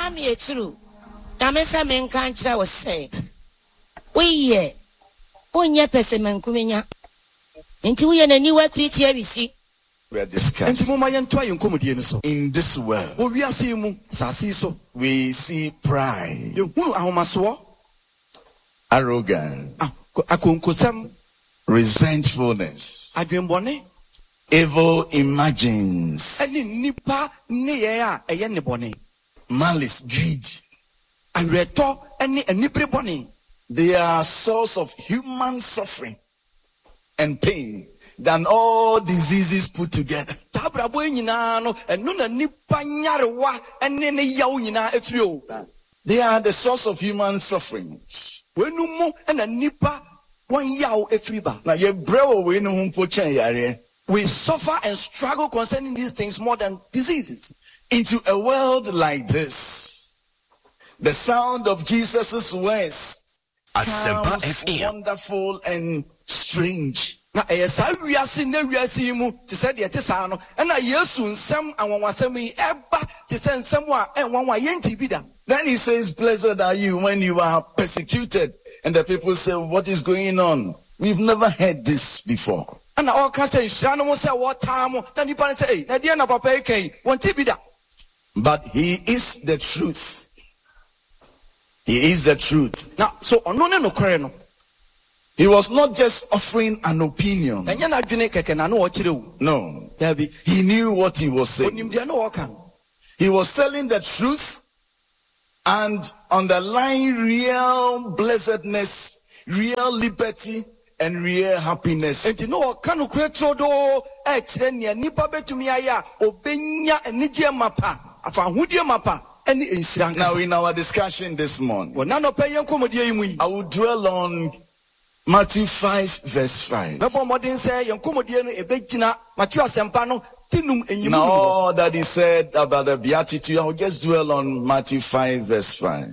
me true. Na me say men kan kira wo say. We ye. Onye pesemen kumenya. Nti wo ye na ni wa kriti abisi. We are discussing. In this world, we see pride, arrogance, resentfulness, evil imagines, malice, greed. They are source of human suffering and pain than all diseases put together. They are the source of human sufferings. Now, we suffer and struggle concerning these things more than diseases. Into a world like this, the sound of Jesus' words sounds wonderful and strange. Na eyesa wiase na wiase mu te se de te sa no na Yesu nsem anwanwasem yi eba te se nsem a enwanwa yenti bi da. Then he says, blessed are you when you are persecuted, and the people say, what is going on? We've never heard this before. Na o ka se nhira no mo se wo taa mo na nipa ne se na de na papa e kan wonti bi da. But he is the truth. He is the truth. Now so ono ne no kwere no. He was not just offering an opinion. No. He knew what he was saying. He was telling the truth and underlying real blessedness, real liberty, and real happiness. Now in our discussion this morning, I will dwell on Matthew 5 verse 5. Now all that he said about the beatitude, I will just dwell on Matthew 5 verse 5.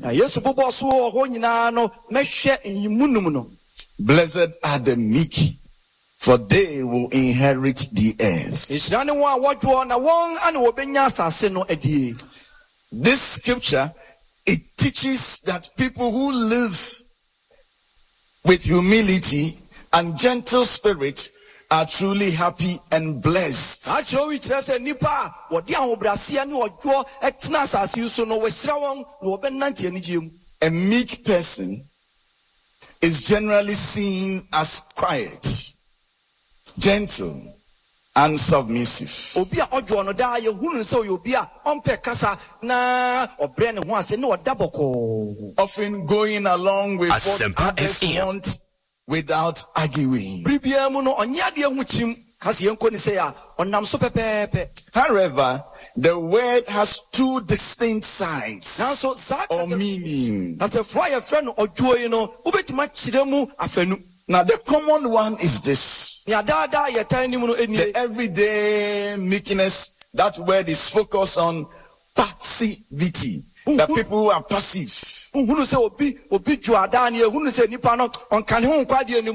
Blessed are the meek, for they will inherit the earth. This scripture, it teaches that people who live with humility and gentle spirit are truly happy and blessed. A meek person is generally seen as quiet, gentle, and submissive. Often going along with what others want without arguing. However, the word has two distinct sides or meaning. Now the common one is this. The everyday meekness, that word is focused on passivity. The people who are passive.